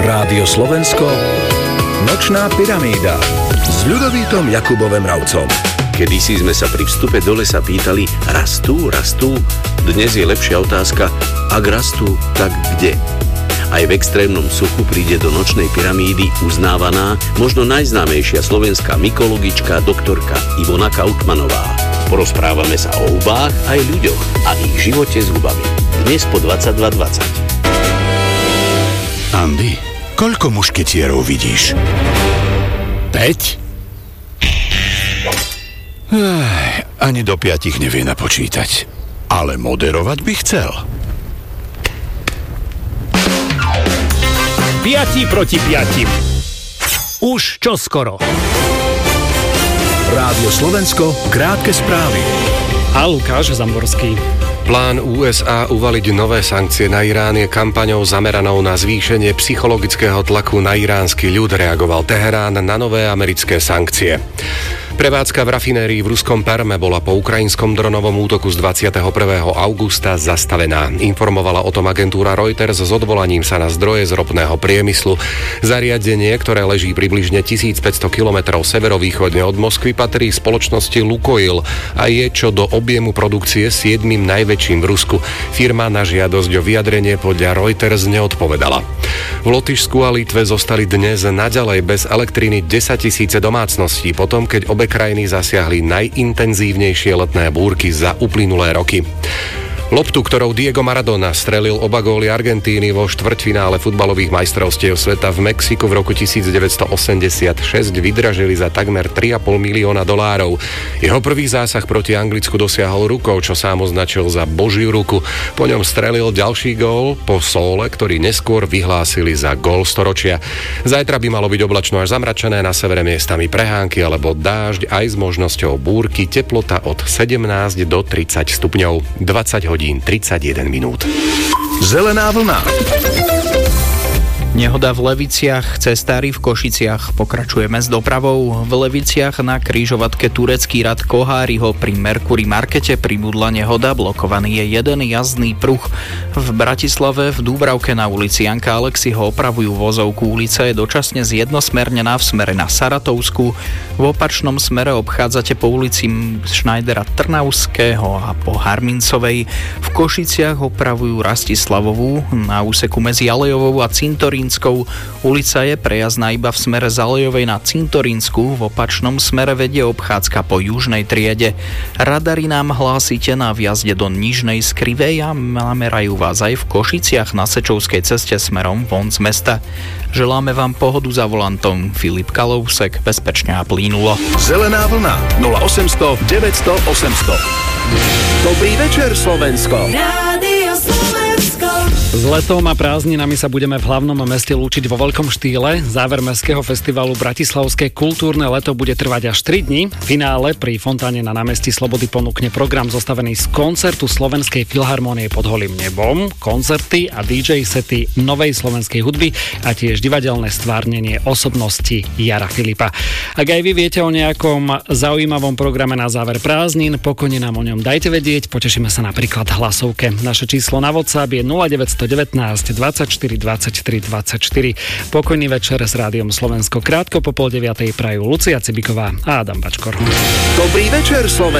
Rádio Slovensko, Nočná pyramída s Ľudovítom Jakubom Mravcom. Kedysi sme sa pri vstupe do lesa pýtali, rastú? Dnes je lepšia otázka, ak rastú, tak kde? Aj v extrémnom suchu príde do Nočnej pyramídy uznávaná, možno najznámejšia slovenská mykologička doktorka Ivona Kautmanová. Porozprávame sa o hubách aj ľuďoch a ich živote s hubami. Dnes po 22:20. Andy, koľko mušketierov vidíš? 5? Ani do 5 nevie napočítať. Ale moderovať by chcel. 5 proti 5. Už čoskoro. Rádio Slovensko, krátke správy. A Lukáš Zamborský. Plán USA uvaliť nové sankcie na Irán je kampaňou zameranou na zvýšenie psychologického tlaku na iránsky ľud, reagoval Teherán na nové americké sankcie. Prevádzka v rafinérii v ruskom Perme bola po ukrajinskom dronovom útoku z 21. augusta zastavená. Informovala o tom agentúra Reuters s odvolaním sa na zdroje z ropného priemyslu. Zariadenie, ktoré leží približne 1500 km severovýchodne od Moskvy, patrí spoločnosti Lukoil a je čo do objemu produkcie 7. najväčším v Rusku. Firma na žiadosť o vyjadrenie podľa Reuters neodpovedala. V Lotyšsku a Litve zostali dnes naďalej bez elektriny 10 000 domácností potom, keď obe krajiny zasiahli najintenzívnejšie letné búrky za uplynulé roky. Loptu, ktorou Diego Maradona strelil oba góly Argentíny vo štvrťfinále futbalových majstrovstiev sveta v Mexiku v roku 1986, vydražili za takmer $3,5 milióna. Jeho prvý zásah proti Anglicku dosiahol rukou, čo sám označil za Božiu ruku. Po ňom strelil ďalší gól po sóle, ktorý neskôr vyhlásili za gól storočia. Zajtra by malo byť oblačno až zamračené, na severe miestami prehánky alebo dážď aj s možnosťou búrky, teplota od 17 do 30 stupňov, 20 hodín 31 minút. Zelená vlna. Nehoda v Leviciach, cestári v Košiciach. Pokračujeme s dopravou. V Leviciach na križovatke Turecký rad Koháriho pri Mercury Markete pribudla nehoda, blokovaný je jeden jazdný pruh. V Bratislave v Dúbravke na ulici Janka Aleksiho opravujú vozovku. Ulica je dočasne zjednosmernená v smere na Saratovsku. V opačnom smere obchádzate po ulici Schneidera Trnavského a po Harmincovej. V Košiciach opravujú Rastislavovú na úseku medzi Alejovou a Cintorín. Ulica je prejazdná iba v smere z Alejovej na Cintorínsku, v opačnom smere vedie obchádzka po južnej triede. Radary nám hlásite na vjazde do Nižnej Skrivej a namerajú vás aj v Košiciach na Sečovskej ceste smerom von z mesta. Želáme vám pohodu za volantom. Filip Kalousek, bezpečne a plynulo. Zelená vlna 0800 900 800. Dobrý večer, Slovensko. Rádio Slovensko. S letom a prázdninami sa budeme v hlavnom meste lúčiť vo veľkom štýle. Záver mestského festivalu Bratislavské kultúrne leto bude trvať až 3 dni. V finále pri fontáne na námestí Slobody ponúkne program zostavený z koncertu Slovenskej filharmónie pod holým nebom, koncerty a DJ sety novej slovenskej hudby a tiež divadelné stvárnenie osobnosti Jara Filipa. Ak aj vy viete o nejakom zaujímavom programe na záver prázdnin, pokojne nám o ňom dajte vedieť. Potešíme sa napríklad hlasovke. Naše číslo na WhatsApp je 0919 24 23 24. Pokojný večer s Rádiom Slovensko. Krátko po 8:30 prajú Lucia Cibiková a Adam Bačkor. Dobrý večer, Slovensko.